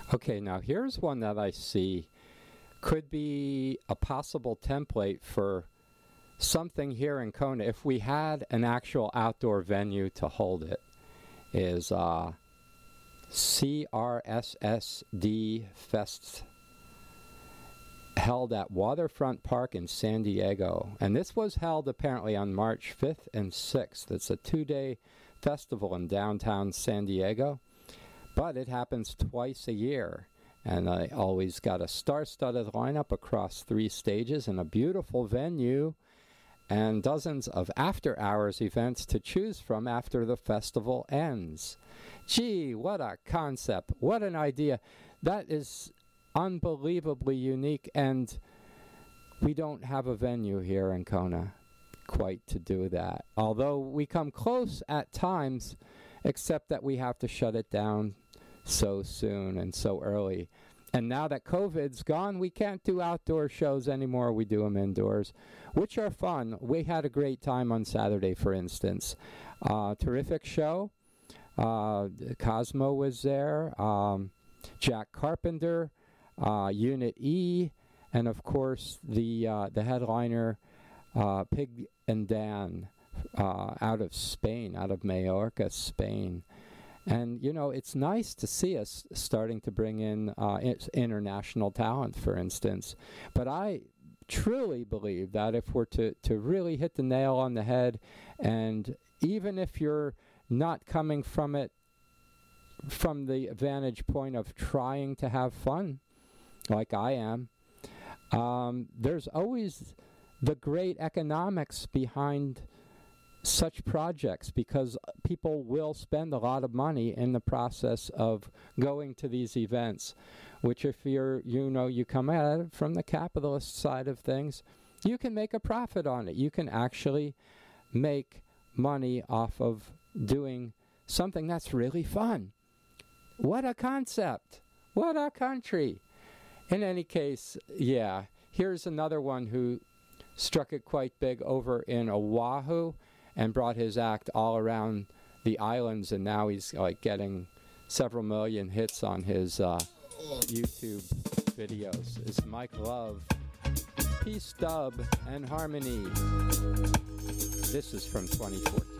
Okay, now here's one that I see could be a possible template for something here in Kona. If we had an actual outdoor venue to hold it, is CRSSD Fest, held at Waterfront Park in San Diego. And this was held apparently on March 5th and 6th. It's a 2-day festival in downtown San Diego. But it happens twice a year, and I always got a star-studded lineup across 3 stages and a beautiful venue and dozens of after-hours events to choose from after the festival ends. Gee, what a concept. What an idea. That is unbelievably unique, and we don't have a venue here in Kona quite to do that. Although we come close at times, except that we have to shut it down so soon and so early. And now that COVID's gone, we can't do outdoor shows anymore. We do them indoors, which are fun. We had a great time on Saturday, for instance. Terrific show. Cosmo was there. Jack Carpenter, Unit E, and of course the headliner, Pig and Dan, out of Spain, out of Mallorca, Spain. And, you know, it's nice to see us starting to bring in international talent, for instance. But I truly believe that if we're to really hit the nail on the head, and even if you're not coming from it from the vantage point of trying to have fun, like I am, there's always the great economics behind such projects, because people will spend a lot of money in the process of going to these events, which if you come at it from the capitalist side of things, you can make a profit on it. You can actually make money off of doing something that's really fun. What a concept. What a country. In any case, yeah, here's another one who struck it quite big over in Oahu and brought his act all around the islands, and now he's like getting several million hits on his YouTube videos. It's Mike Love, Peace, Dub, and Harmony. This is from 2014.